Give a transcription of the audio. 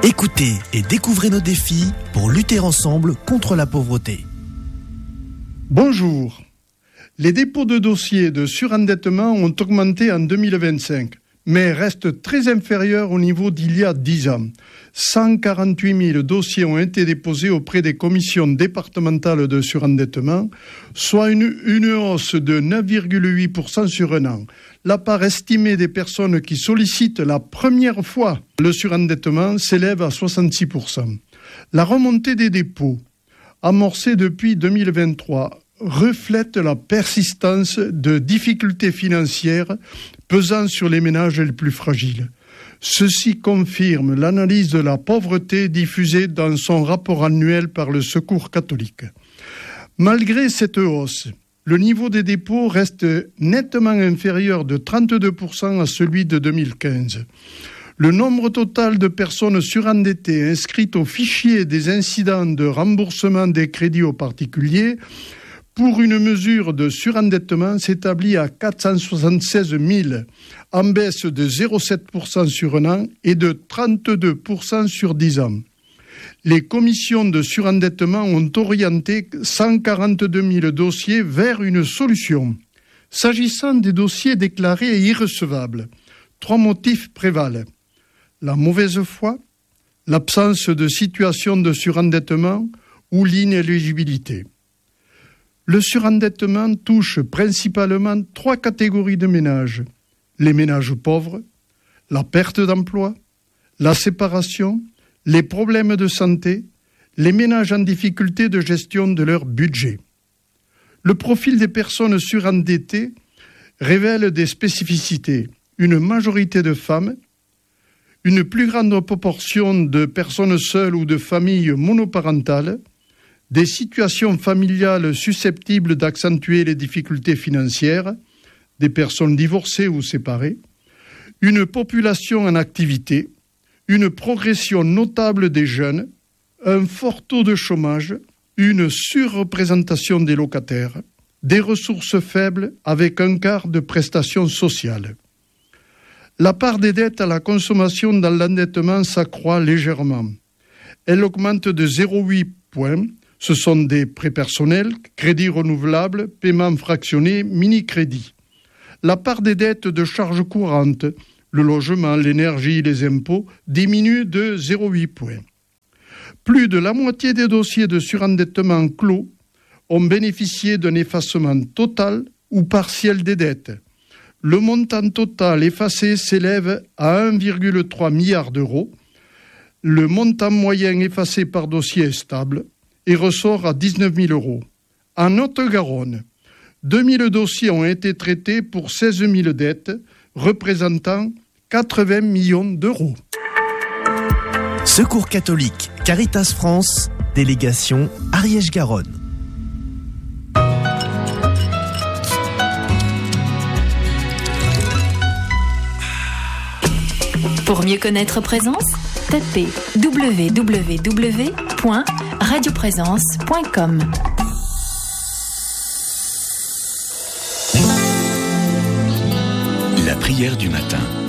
Écoutez et découvrez nos défis pour lutter ensemble contre la pauvreté. Bonjour. Les dépôts de dossiers de surendettement ont augmenté en 2025, mais restent très inférieurs au niveau d'il y a 10 ans. 148 000 dossiers ont été déposés auprès des commissions départementales de surendettement, soit une hausse de 9,8% sur un an. La part estimée des personnes qui sollicitent la première fois le surendettement s'élève à 66%. La remontée des dépôts, amorcée depuis 2023, reflète la persistance de difficultés financières pesant sur les ménages les plus fragiles. Ceci confirme l'analyse de la pauvreté diffusée dans son rapport annuel par le Secours catholique. Malgré cette hausse, le niveau des dépôts reste nettement inférieur de 32% à celui de 2015. Le nombre total de personnes surendettées inscrites au fichier des incidents de remboursement des crédits aux particuliers pour une mesure de surendettement s'établit à 476 000, en baisse de 0,7% sur un an et de 32% sur 10 ans. Les commissions de surendettement ont orienté 142 000 dossiers vers une solution. S'agissant des dossiers déclarés irrecevables, 3 motifs prévalent. La mauvaise foi, l'absence de situation de surendettement ou l'inéligibilité. Le surendettement touche principalement 3 catégories de ménages. Les ménages pauvres, la perte d'emploi, la séparation, les problèmes de santé, les ménages en difficulté de gestion de leur budget. Le profil des personnes surendettées révèle des spécificités. Une majorité de femmes, une plus grande proportion de personnes seules ou de familles monoparentales, des situations familiales susceptibles d'accentuer les difficultés financières, des personnes divorcées ou séparées, une population en activité, une progression notable des jeunes, un fort taux de chômage, une surreprésentation des locataires, des ressources faibles avec un quart de prestations sociales. La part des dettes à la consommation dans l'endettement s'accroît légèrement. Elle augmente de 0,8 points. Ce sont des prêts personnels, crédits renouvelables, paiements fractionnés, mini-crédits. La part des dettes de charges courantes, le logement, l'énergie, les impôts, diminue de 0,8 points. Plus de la moitié des dossiers de surendettement clos ont bénéficié d'un effacement total ou partiel des dettes. Le montant total effacé s'élève à 1,3 milliard d'euros. Le montant moyen effacé par dossier est stable et ressort à 19 000 euros. En Haute-Garonne, 2 000 dossiers ont été traités pour 16 000 dettes, représentant 80 millions d'euros. Secours catholique, Caritas France, délégation Ariège-Garonne. Pour mieux connaître Présence, tapez www.radioprésence.com. La prière du matin.